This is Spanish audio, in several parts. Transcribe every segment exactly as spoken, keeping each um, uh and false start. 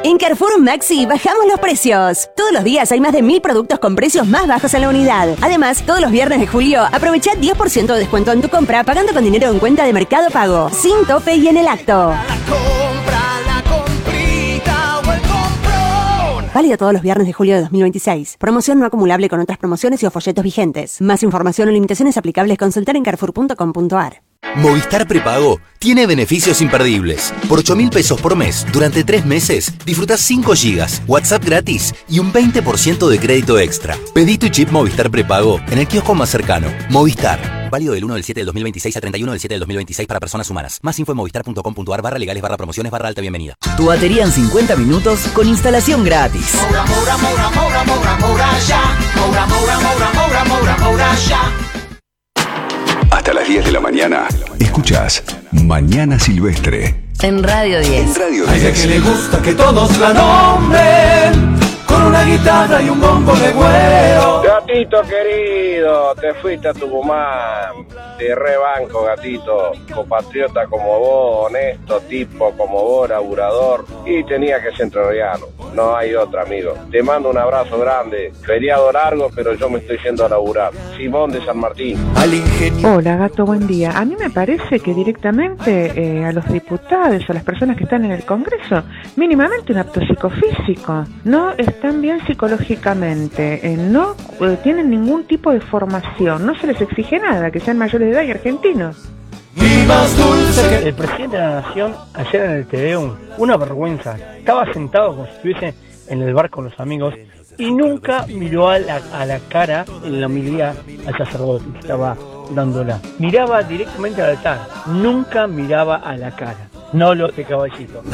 En Carrefour Maxi bajamos los precios. Todos los días hay más de mil productos con precios más bajos en la unidad. Además, todos los viernes de julio aprovecha diez por ciento de descuento en tu compra pagando con dinero en cuenta de Mercado Pago, sin tope y en el acto. La compra, la comprita o el comprón. Válido todos los viernes de julio de dos mil veintiséis. Promoción no acumulable con otras promociones y o folletos vigentes. Más información o limitaciones aplicables consultar en carrefour punto com punto a r. Movistar Prepago tiene beneficios imperdibles. Por ocho mil pesos por mes, durante tres meses, disfrutás cinco gigas, WhatsApp gratis y un veinte por ciento de crédito extra. Pedí tu chip Movistar Prepago en el kiosco más cercano. Movistar. Válido del uno del siete del dos mil veintiséis a treinta y uno del siete del dos mil veintiséis para personas humanas. Más info en movistar punto com punto a r barra legales barra promociones barra alta bienvenida. Tu batería en cincuenta minutos con instalación gratis. Moura, moura, moura, moura, moura, moura, ya. Moura, moura, moura, moura, moura, moura, ya. Hasta las diez de la mañana, escuchás Mañana Silvestre. En Radio diez. En Radio Hay de diez. que le gusta que todos la nombren con una guitarra y un bombo de güero. Gatito querido, te fuiste a Tucumán, te rebanco, gatito, compatriota como vos, honesto, tipo como vos, laburador, y tenía que ser entrerriano, no hay otra, amigo. Te mando un abrazo grande, feriado largo, pero yo me estoy yendo a laburar. Simón de San Martín. Al ingenio. Hola, Gato, buen día. A mí me parece que directamente eh, a los diputados, a las personas que están en el Congreso, mínimamente un apto psicofísico. No están bien psicológicamente, eh, no eh, tienen ningún tipo de formación, no se les exige nada, que sean mayores de edad y argentinos. Y más dulce que... El presidente de la Nación, ayer en el T V U, una vergüenza, estaba sentado como si estuviese en el bar con los amigos y nunca miró a la, a la cara en la homilía al sacerdote que estaba dándola. Miraba directamente al altar, nunca miraba a la cara. No lo de caballito.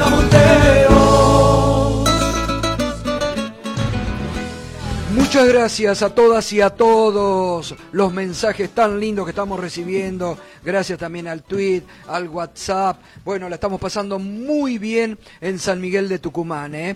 Muchas gracias a todas y a todos los mensajes tan lindos que estamos recibiendo. Gracias también al tweet, al WhatsApp. Bueno, la estamos pasando muy bien en San Miguel de Tucumán, ¿eh?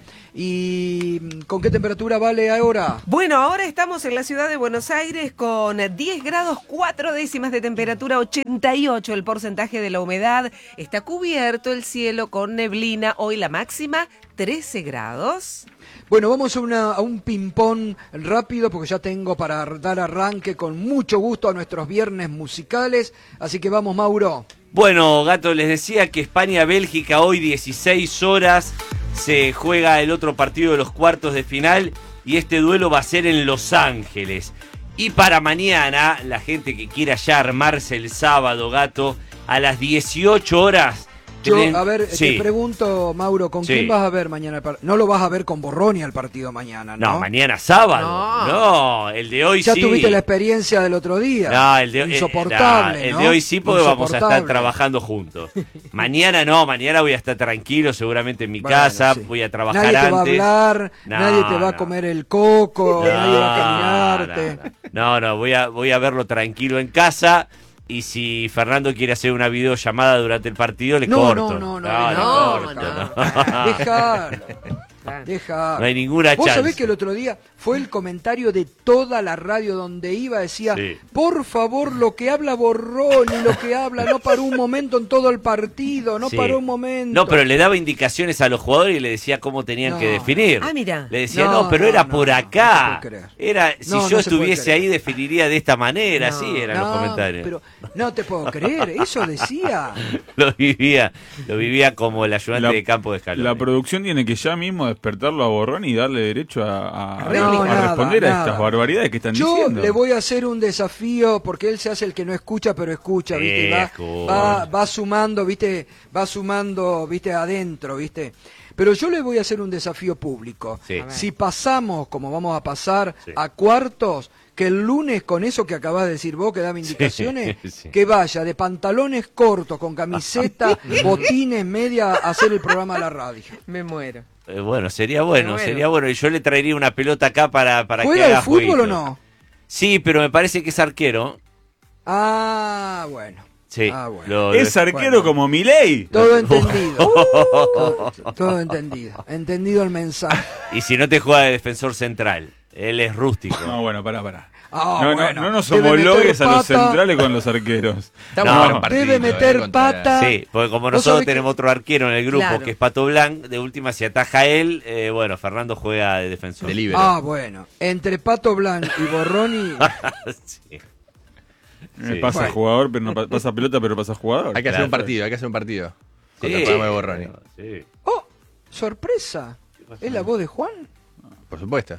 ¿Y con qué temperatura vale ahora? Bueno, ahora estamos en la ciudad de Buenos Aires con diez grados cuatro décimas de temperatura, ochenta y ocho el porcentaje de la humedad. Está cubierto el cielo con neblina. Hoy la máxima, trece grados. Bueno, vamos a, una, a un ping-pong rápido porque ya tengo para dar arranque con mucho gusto a nuestros viernes musicales. Así que vamos, Mauro. Bueno, Gato, les decía que España-Bélgica hoy dieciséis horas se juega el otro partido de los cuartos de final y este duelo va a ser en Los Ángeles. Y para mañana, la gente que quiera ya armarse el sábado, Gato, a las dieciocho horas... Yo, Tienen... a ver, sí. te pregunto, Mauro, ¿con sí. quién vas a ver mañana? El par... No lo vas a ver con Borroni al partido mañana, ¿no? No, mañana sábado. No, no el de hoy ya sí. Ya tuviste la experiencia del otro día. No, el de, Insoportable, eh, no, ¿no? El de hoy sí porque vamos a estar trabajando juntos. Mañana no, mañana voy a estar tranquilo, seguramente en mi bueno, casa, sí. voy a trabajar nadie antes. Nadie te va a hablar, no, nadie te va no. a comer el coco, no, nadie va a caminarte. No, no, no, voy a, voy a verlo tranquilo en casa. Y si Fernando quiere hacer una videollamada durante el partido, le no, corto. No, no, no, no, no, no, no, corto, no. no. Dejar, dejar. No hay ninguna Vos chance. sabés que el otro día fue el comentario de toda la radio donde iba, decía, sí. por favor, lo que habla Borroni, lo que habla, no paró un momento en todo el partido, no sí. paró un momento. No, pero le daba indicaciones a los jugadores y le decía cómo tenían no. que definir. Ah, mira. Le decía, no, no pero no, era no, por acá. No era Si no, yo no estuviese ahí, definiría de esta manera. No, Así eran no, los comentarios. Pero no te puedo creer, eso decía. lo vivía lo vivía como el ayudante la, de campo de Scaloni. La producción tiene que ya mismo despertarlo a Borroni y darle derecho a, a, no, a nada, responder nada. a estas barbaridades que están Yo diciendo. Yo le voy a hacer un desafío porque él se hace el que no escucha, pero escucha, ¿viste? Va, va, va sumando, ¿viste? Va sumando, ¿viste? Adentro, ¿viste? Pero yo le voy a hacer un desafío público. Sí. Si pasamos, como vamos a pasar, sí. a cuartos, que el lunes con eso que acabás de decir vos, que dame indicaciones, sí, sí. que vaya de pantalones cortos, con camiseta, botines, media, a hacer el programa a la radio. Me muero. Eh, bueno, sería bueno, bueno, sería bueno. Y yo le traería una pelota acá para, para que haga ¿Juega el fútbol jueguito. o no? Sí, pero me parece que es arquero. Ah, bueno. Sí. Ah, bueno. Lo, es lo, arquero bueno. como Milei. Todo entendido. todo, todo entendido. Entendido el mensaje. Y si no te juega de defensor central, él es rústico. No, bueno, pará, pará. Ah, no, bueno, no, no nos debe homologues meter a los pata. centrales con los arqueros. No, Debe meter eh, pata. Sí, porque como ¿Vos nosotros sabés tenemos que- otro arquero en el grupo Claro. que es Pato Blanc, de última si ataja él, eh, bueno, Fernando juega de defensor. Ah, bueno. Entre Pato Blanc y Borroni. Sí. Me Sí. pasa Bueno. jugador, pero no pa- pasa pelota, pero pasa jugador. Hay que hacer un partido, hay que hacer un partido. Sí. Contra el programa de Borroni. Sí. ¡Oh! ¡Sorpresa! ¿Es la voz de Juan? Por supuesto.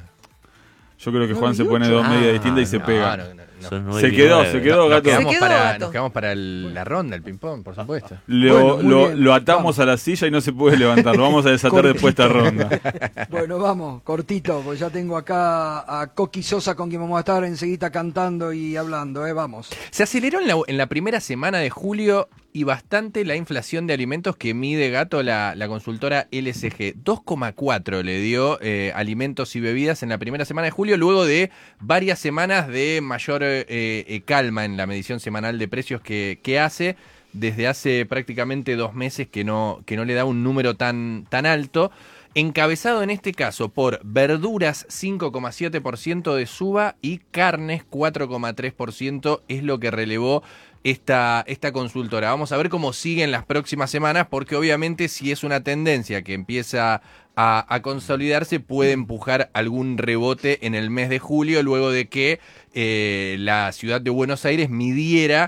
Yo creo que nueve Juan y se pone ocho. dos medias Ah, distintas y se no, pega. no, no, no. Son nueve Se y quedó, nueve. se quedó, Nos gato. quedamos, quedó, para, gato. nos quedamos para el- la ronda, el ping-pong, por supuesto. Lo, Bueno, muy lo, bien. lo atamos Vamos. a la silla y no se puede levantar. Lo vamos a desatar Cortito. después de esta ronda. Bueno, vamos, cortito, porque ya tengo acá a Coqui Sosa con quien vamos a estar enseguida cantando y hablando, ¿eh? Vamos. Se aceleró en la, en la primera semana de julio y bastante la inflación de alimentos que mide Gato la, la consultora L S G. dos coma cuatro le dio eh, alimentos y bebidas en la primera semana de julio, luego de varias semanas de mayor eh, eh, calma en la medición semanal de precios que, que hace. Desde hace prácticamente dos meses que no, que no le da un número tan, tan alto. Encabezado en este caso por verduras cinco coma siete por ciento de suba y carnes cuatro coma tres por ciento es lo que relevó esta, esta consultora. Vamos a ver cómo siguen las próximas semanas porque obviamente si es una tendencia que empieza a, a consolidarse puede empujar algún rebote en el mes de julio luego de que eh, la ciudad de Buenos Aires midiera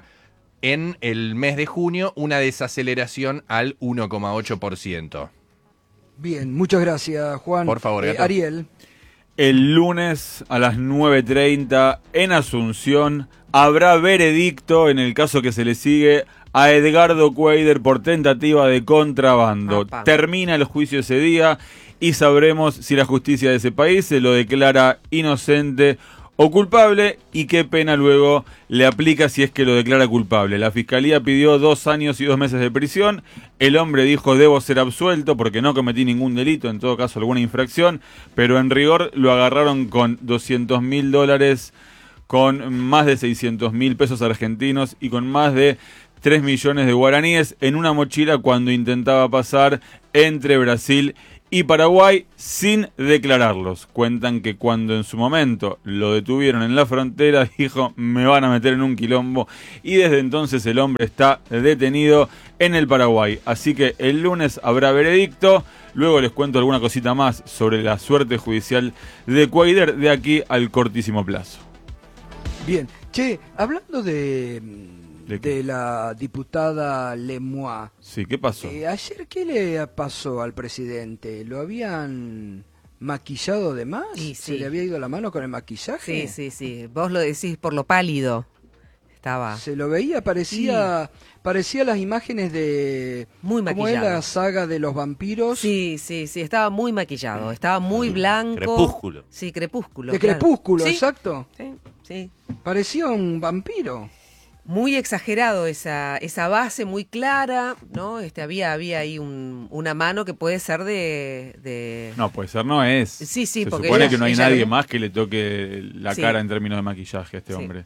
en el mes de junio una desaceleración al uno coma ocho por ciento. Bien, muchas gracias, Juan. Por favor, Eh, Gato. Ariel. El lunes a las nueve treinta en Asunción habrá veredicto en el caso que se le sigue a Edgardo Cuader por tentativa de contrabando. Apa. Termina el juicio ese día y sabremos si la justicia de ese país se lo declara inocente o culpable y qué pena luego le aplica si es que lo declara culpable. La fiscalía pidió dos años y dos meses de prisión. El hombre dijo debo ser absuelto porque no cometí ningún delito, en todo caso alguna infracción, pero en rigor lo agarraron con doscientos mil dólares, con más de seiscientos mil pesos argentinos y con más de tres millones de guaraníes en una mochila cuando intentaba pasar entre Brasil y Paraguay sin declararlos. Cuentan que cuando en su momento lo detuvieron en la frontera dijo me van a meter en un quilombo y desde entonces el hombre está detenido en el Paraguay. Así que el lunes habrá veredicto. Luego les cuento alguna cosita más sobre la suerte judicial de Cuader de aquí al cortísimo plazo. Bien. Che, hablando de, ¿De de, qué? la diputada Lemois, Sí, ¿qué pasó? eh, ayer, ¿qué le pasó al presidente? ¿Lo habían maquillado de más? Y ¿Se sí. le había ido la mano con el maquillaje? Sí, sí, sí. Vos lo decís por lo pálido. Estaba. Se lo veía, parecía parecía las imágenes de Muy ¿cómo es maquillado. la saga de los vampiros? Sí, sí, sí. Estaba muy maquillado. Estaba muy blanco. Crepúsculo. Sí, crepúsculo. De claro. Crepúsculo, Sí, exacto. Sí, sí. Parecía un vampiro. Muy exagerado esa, esa base muy clara, ¿no? Este había, había ahí un, una mano que puede ser de, de... No, puede ser, no es. Sí, sí, Se porque supone ella- que no hay ella nadie lo- más que le toque la Sí. cara en términos de maquillaje a este Sí. hombre.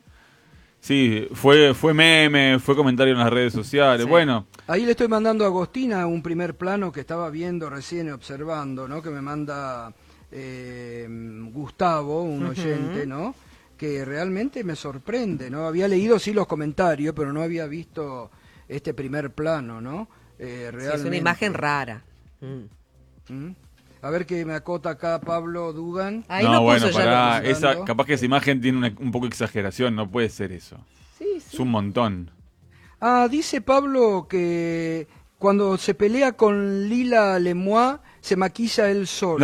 Sí, fue, fue meme, fue comentario en las redes sociales. Sí. Bueno, Ahí le estoy mandando a Agostina un primer plano que estaba viendo recién, observando, ¿no? Que me manda eh, Gustavo, un Ujú. oyente, ¿no? Que realmente me sorprende, ¿no? Había leído sí los comentarios, pero no había visto este primer plano, ¿no? Eh, Sí, realmente. es una imagen rara. Mm. ¿Mm? A ver que me acota acá Pablo Dugan. Ahí no, lo bueno, puso ya. pará, lo- esa, capaz que esa imagen tiene una- un poco de exageración, no puede ser eso. Sí, sí. Es un montón. Ah, dice Pablo que cuando se pelea con Lila Lemois se maquilla él solo.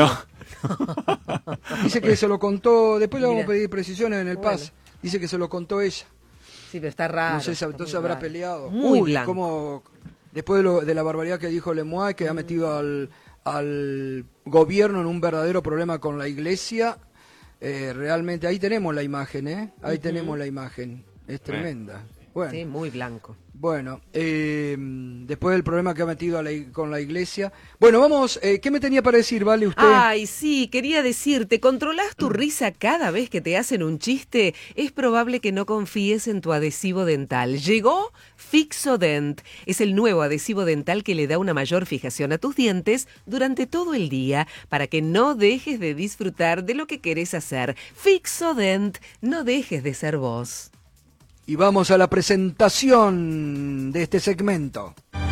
No, Dice que se lo contó, después le vamos a Mira. pedir precisiones en el Bueno. P A S. Dice que se lo contó ella. Sí, pero está raro. No sé si está entonces muy habrá raro. peleado. Muy Uy, blanco. como después de, lo- de la barbaridad que dijo Lemois, que ha metido al, al gobierno en un verdadero problema con la iglesia. Eh, realmente, ahí tenemos la imagen, ¿eh? Ahí tenemos la imagen. Es tremenda. Bueno. Sí, muy blanco. Bueno, eh, después del problema que ha metido a la, con la iglesia. Bueno, vamos, eh, ¿qué me tenía para decir, Vale, usted? Ay, sí, quería decirte, ¿controlás tu risa cada vez que te hacen un chiste? Es probable que no confíes en tu adhesivo dental. ¿Llegó? Fixodent. Es el nuevo adhesivo dental que le da una mayor fijación a tus dientes durante todo el día para que no dejes de disfrutar de lo que querés hacer. Fixodent, no dejes de ser vos. Y vamos a la presentación de este segmento.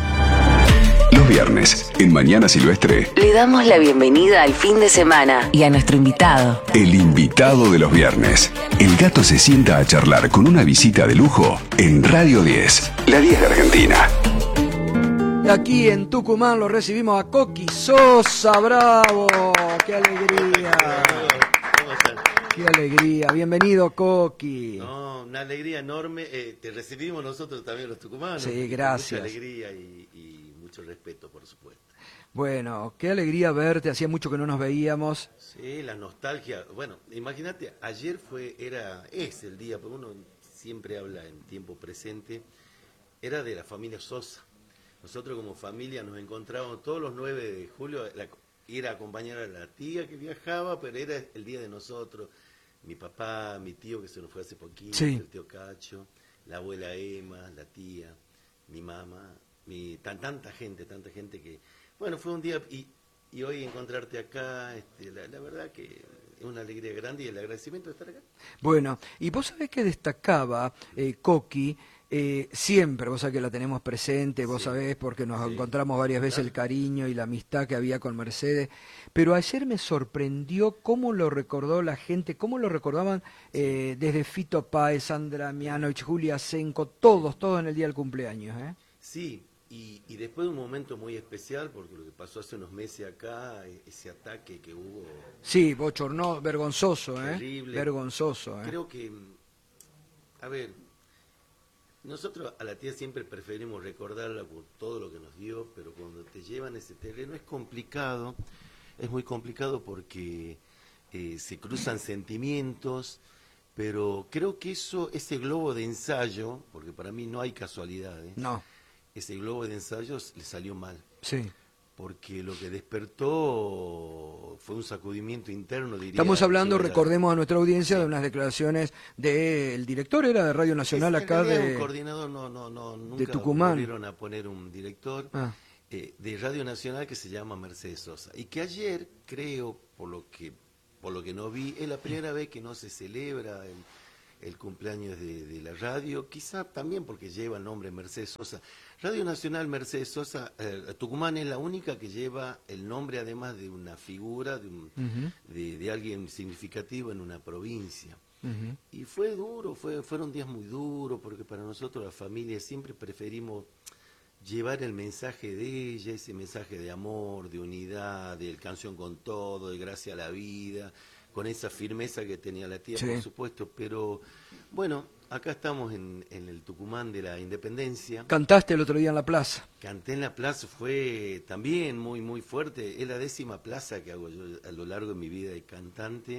Los viernes, en Mañana Silvestre, le damos la bienvenida al fin de semana y a nuestro invitado. el invitado de los viernes. El gato se sienta a charlar con una visita de lujo en Radio diez, la diez de Argentina. Y aquí en Tucumán lo recibimos a Coqui Sosa, bravo, qué alegría. Qué alegría, bienvenido Coqui. No, una alegría enorme, eh, te recibimos nosotros también los tucumanos. Sí, gracias. Mucha alegría y, y mucho respeto, por supuesto. Bueno, qué alegría verte, hacía mucho que no nos veíamos. Sí, la nostalgia, bueno, imagínate, ayer fue, era, es el día, porque uno siempre habla en tiempo presente, era de la familia Sosa. Nosotros como familia nos encontrábamos todos los nueve de julio, la, ir a acompañar a la tía que viajaba, pero era el día de nosotros. Mi papá, mi tío que se nos fue hace poquito, sí. el tío Cacho, la abuela Emma, la tía, mi mamá, mi, tan, tanta gente, tanta gente que... Bueno, fue un día, y, y hoy encontrarte acá, este, la, la verdad que es una alegría grande y el agradecimiento de estar acá. Bueno, y vos sabés que destacaba eh, Coqui, eh, siempre, vos sabés que la tenemos presente, vos sí. sabés porque nos sí. encontramos varias veces el cariño y la amistad que había con Mercedes, pero ayer me sorprendió cómo lo recordó la gente, cómo lo recordaban eh, desde Fito Páez, Sandra Mianovich, Julia Senco, todos, todos en el día del cumpleaños. ¿eh? Sí, y, y después de un momento muy especial, porque lo que pasó hace unos meses acá, ese ataque que hubo... Sí, bochornoso, vergonzoso, terrible, ¿eh? Vergonzoso. ¿eh? Creo que, a ver... Nosotros a la tía siempre preferimos recordarla por todo lo que nos dio, pero cuando te llevan ese terreno es complicado, es muy complicado porque eh, se cruzan sentimientos, pero creo que eso, ese globo de ensayo, porque para mí no hay casualidades, no. ese globo de ensayos le salió mal. Sí. Porque lo que despertó fue un sacudimiento interno, diría. Estamos hablando, recordemos a nuestra audiencia, sí. de unas declaraciones del director, era de Radio Nacional es, acá de... un coordinador, no, no, no, nunca de Tucumán. volvieron a poner un director ah. eh, de Radio Nacional que se llama Mercedes Sosa. Y que ayer, creo, por lo que por lo que no vi, es la primera vez que no se celebra el, el cumpleaños de, de la radio, quizá también porque lleva el nombre Mercedes Sosa. Radio Nacional Mercedes Sosa, eh, Tucumán es la única que lleva el nombre además de una figura, de, un, uh-huh. de, de alguien significativo en una provincia. Uh-huh. Y fue duro, fue, fueron días muy duros, porque para nosotros la familia siempre preferimos llevar el mensaje de ella, ese mensaje de amor, de unidad, de canción con todo, de gracia a la vida, con esa firmeza que tenía la tía, sí. por supuesto, pero bueno, acá estamos en, en el Tucumán de la Independencia. ¿Cantaste el otro día en la plaza? Canté en la plaza, fue también muy, muy fuerte, es la décima plaza que hago yo a lo largo de mi vida de cantante,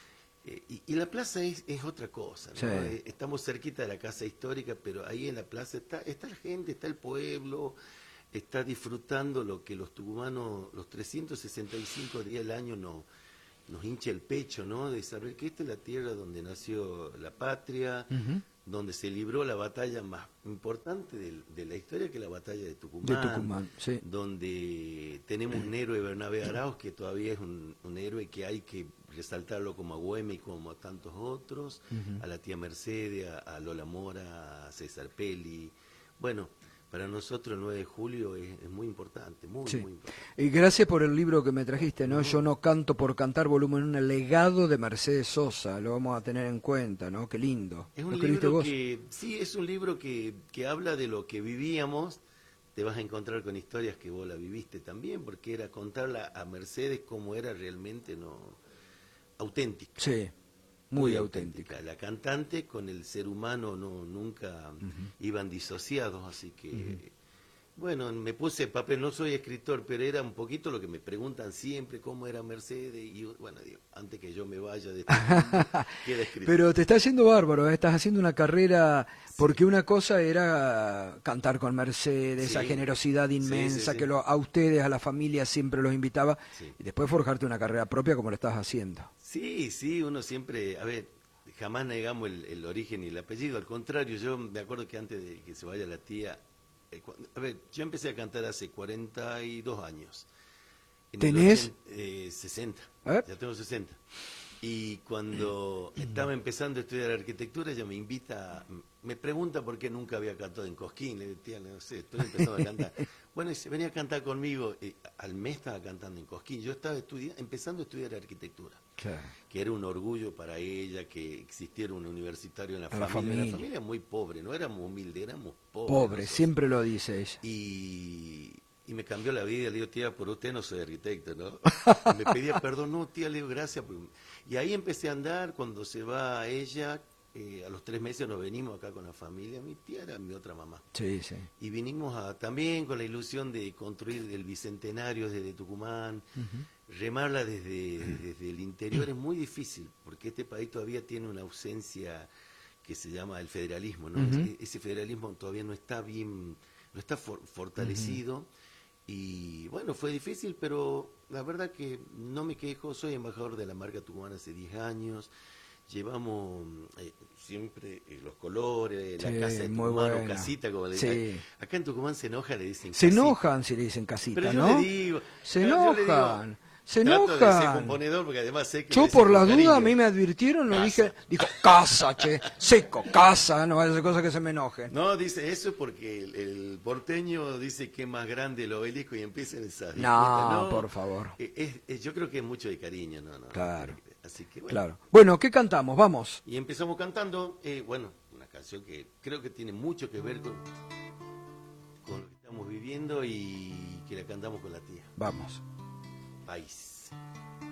eh, y, y la plaza es, es otra cosa, ¿no? Sí. Eh, estamos cerquita de la casa histórica, pero ahí en la plaza está, está la gente, está el pueblo, está disfrutando lo que los tucumanos, los trescientos sesenta y cinco días del año no... nos hincha el pecho, ¿no? De saber que esta es la tierra donde nació la patria, uh-huh. donde se libró la batalla más importante de, de la historia, que es la batalla de Tucumán. De Tucumán, sí. Donde tenemos un héroe, Bernabé Arauz, que todavía es un, un héroe que hay que resaltarlo como a Güemes y como a tantos otros, uh-huh. a la tía Mercedes, a, a Lola Mora, a César Pelli. Bueno, para nosotros el nueve de julio es, es muy importante, muy, sí. muy importante. Y gracias por el libro que me trajiste, ¿no? Uh-huh. Yo no canto por cantar, volumen uno, el legado de Mercedes Sosa, lo vamos a tener en cuenta, ¿no? Qué lindo. Es un libro vos? que, sí, es un libro que, que habla de lo que vivíamos, te vas a encontrar con historias que vos la viviste también, porque era contarla a Mercedes como era realmente, ¿no? Auténtica. Sí. Muy, muy auténtica. auténtica. La cantante con el ser humano no nunca uh-huh. iban disociados, así que, uh-huh. Bueno, me puse papel, no soy escritor, pero era un poquito lo que me preguntan siempre, cómo era Mercedes, y bueno, digo, antes que yo me vaya de este mundo, queda escrito. Pero te está haciendo bárbaro, ¿eh? Estás haciendo una carrera, porque una cosa era cantar con Mercedes, Sí. esa generosidad inmensa Sí, sí, sí. que lo, a ustedes, a la familia siempre los invitaba, Sí. y después forjarte una carrera propia como lo estás haciendo. Sí, sí, uno siempre, a ver, jamás negamos el, el origen y el apellido, al contrario, yo me acuerdo que antes de que se vaya la tía, eh, cuando- a ver, yo empecé a cantar hace cuarenta y dos años. En el ¿Tenés? ochenta, eh, sesenta, ¿Eh? ya tengo sesenta. Y cuando estaba empezando a estudiar arquitectura, ella me invita, me pregunta por qué nunca había cantado en Cosquín. Le digo, tía, no sé, estoy empezando a cantar. Bueno, dice, venía a cantar conmigo. Eh, al mes estaba cantando en Cosquín. Yo estaba estudi- empezando a estudiar arquitectura, que era un orgullo para ella que existiera un universitario en la, En la familia. familia. Una familia muy pobre, no éramos humildes, éramos pobres. Pobre, nosotros. siempre lo dice ella. Y, y me cambió la vida. Le digo, tía, por usted no soy arquitecto, ¿no? Y me pedía perdón, no, tía, le digo, gracias. porque- Y ahí empecé a andar. Cuando se va ella, eh, a los tres meses nos venimos acá con la familia. Mi tía era mi otra mamá. Sí, sí. Y vinimos a, también con la ilusión de construir el bicentenario desde Tucumán. Remarla desde, desde el interior es muy difícil, porque este país todavía tiene una ausencia que se llama el federalismo, ¿no? Ujú. E- Ese federalismo todavía no está bien, no está for- fortalecido. Y bueno, fue difícil, pero la verdad que no me quejo. Soy embajador de la marca Tucumán hace diez años. Llevamos eh, siempre eh, los colores, la Sí, casa de muy Tucumán o buena. casita, como le Sí. dicen. Acá en Tucumán se enoja, le dicen Se casita. enojan si le dicen casita, Pero yo ¿no? le digo, se yo- yo le digo, enojan, se trato de ser enojan. componedor porque además sé que Yo lo dicen por la con duda cariño. a mí me advirtieron, lo dije, dijo casa, che, seco, casa, no vaya a ser cosa que se me enojen. No, dice eso porque el, el porteño dice que es más grande el obelisco y empiezan esas No, disputas. por favor. Eh, Es, es- yo creo que es mucho de cariño, ¿no? no Claro. Así que bueno. Claro. Bueno, ¿qué cantamos? Vamos. Y empezamos cantando, eh, bueno, una canción que creo que tiene mucho que ver con, con lo que estamos viviendo y que la cantamos con la tía. Vamos. País.